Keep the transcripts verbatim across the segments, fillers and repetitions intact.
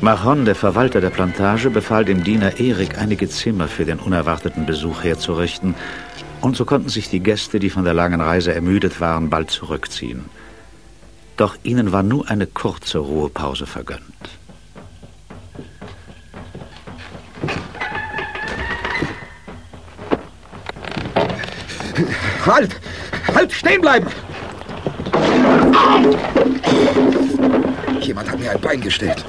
Mahon, der Verwalter der Plantage, befahl dem Diener Erik, einige Zimmer für den unerwarteten Besuch herzurichten. Und so konnten sich die Gäste, die von der langen Reise ermüdet waren, bald zurückziehen. Doch ihnen war nur eine kurze Ruhepause vergönnt. Halt! Halt! Stehen bleiben! Jemand hat mir ein Bein gestellt.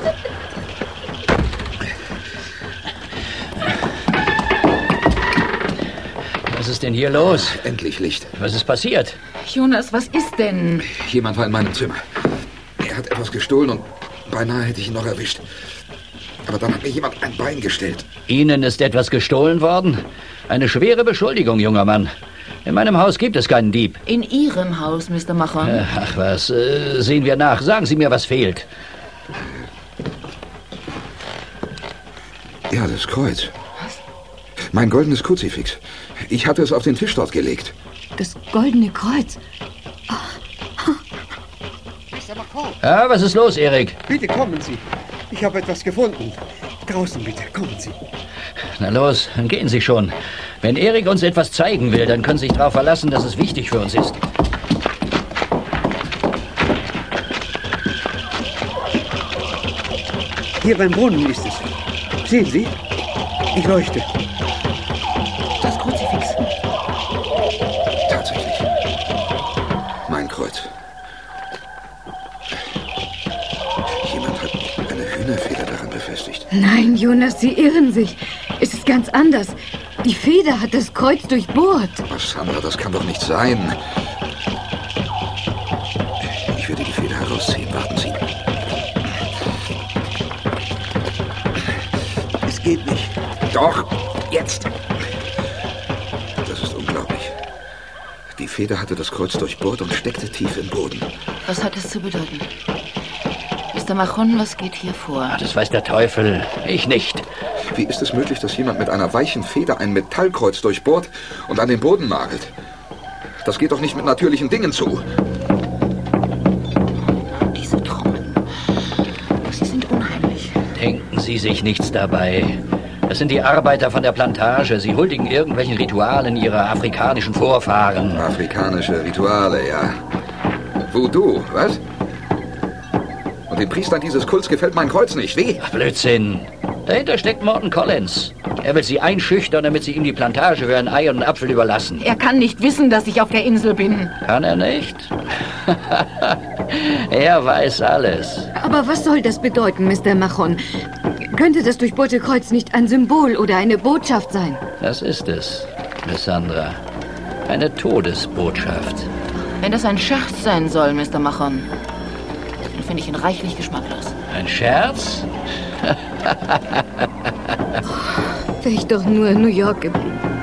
Was ist denn hier los? Endlich Licht. Was ist passiert? Jonas, was ist denn? Jemand war in meinem Zimmer. Er hat etwas gestohlen und beinahe hätte ich ihn noch erwischt. Aber dann hat mir jemand ein Bein gestellt. Ihnen ist etwas gestohlen worden? Eine schwere Beschuldigung, junger Mann. In meinem Haus gibt es keinen Dieb. In Ihrem Haus, Mister Mahon? Ach was, äh, sehen wir nach. Sagen Sie mir, was fehlt. Ja, das Kreuz. Was? Mein goldenes Kruzifix. Ich hatte es auf den Tisch dort gelegt. Das goldene Kreuz. Ja, was ist los, Erik? Bitte kommen Sie. Ich habe etwas gefunden. Draußen bitte, kommen Sie. Na los, dann gehen Sie schon. Wenn Erik uns etwas zeigen will, dann können Sie sich darauf verlassen, dass es wichtig für uns ist. Hier beim Brunnen ist es. Sehen Sie? Ich leuchte. Das Kruzifix. Tatsächlich. Mein Kreuz. Jemand hat eine Hühnerfeder daran befestigt. Nein, Jonas, Sie irren sich. Es ist ganz anders. Die Feder hat das Kreuz durchbohrt. Oh, Sandra, das kann doch nicht sein. Ich werde die Feder herausziehen. Warten Sie. Es geht nicht. Doch, jetzt. Das ist unglaublich. Die Feder hatte das Kreuz durchbohrt und steckte tief im Boden. Was hat es zu bedeuten? Mister Mahon, was geht hier vor? Ach, das weiß der Teufel. Ich nicht. Wie ist es möglich, dass jemand mit einer weichen Feder ein Metallkreuz durchbohrt und an den Boden nagelt? Das geht doch nicht mit natürlichen Dingen zu. Diese Trommeln, sie sind unheimlich. Denken Sie sich nichts dabei. Das sind die Arbeiter von der Plantage. Sie huldigen irgendwelchen Ritualen ihrer afrikanischen Vorfahren. Afrikanische Rituale, ja. Voodoo, was? Und den Priestern dieses Kults gefällt mein Kreuz nicht. Wie? Ach, Blödsinn. Dahinter steckt Morton Collins. Er will sie einschüchtern, damit sie ihm die Plantage für ein Ei und einen Apfel überlassen. Er kann nicht wissen, dass ich auf der Insel bin. Kann er nicht? Er weiß alles. Aber was soll das bedeuten, Mister Mahon? Könnte das durchbohrte Kreuz nicht ein Symbol oder eine Botschaft sein? Das ist es, Lissandra. Eine Todesbotschaft. Wenn das ein Scherz sein soll, Mister Mahon, dann finde ich ihn reichlich geschmacklos. Ein Scherz? Oh, wäre ich doch nur in New York geblieben.